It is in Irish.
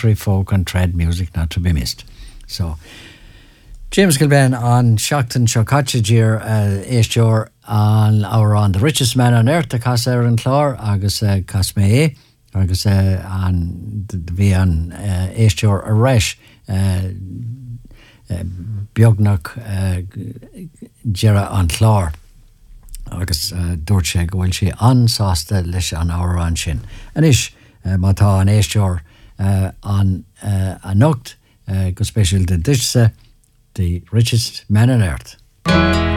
country, folk and trad music not to be missed. So James Gilben on Shockton Shokachajir Eishtyor on the richest man on earth, the Casa and Clor, Agus Casme, Agus on the Vian Eishtyor Aresh, Biognach Jira on Clor, Agus Dorche Gwilshi on Sasta Lish on our on Shin. And Ish Mata on Eishtyor on Anocht, go special the Dishse, the richest man on earth.